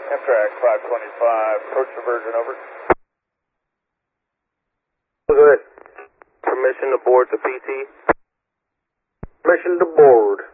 Amtrak 525, approach the Virgin, over. Good. Permission to board the PT? Permission to board.